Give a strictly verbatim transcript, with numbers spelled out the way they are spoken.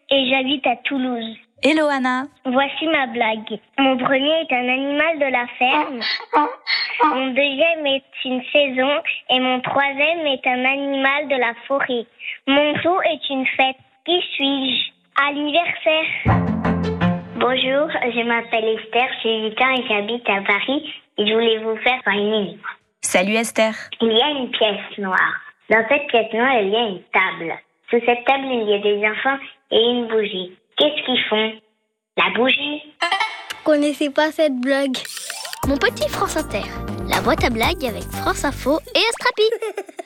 et j'habite à Toulouse. Hello Anna. Voici ma blague. Mon premier est un animal de la ferme. Mon deuxième est une saison et mon troisième est un animal de la forêt. Mon tout est une fête. Qui suis-je? Anniversaire. Bonjour, je m'appelle Esther, j'ai huit ans et j'habite à Paris et je voulais vous faire un énigme. Salut Esther. Il y a une pièce noire. Dans cette pièce noire, il y a une table. Sous cette table, il y a des enfants et une bougie. Qu'est-ce qu'ils font? La bougie. Je connaissais pas cette blague. Mon petit France Inter, la boîte à blagues avec France Info et Astrapi.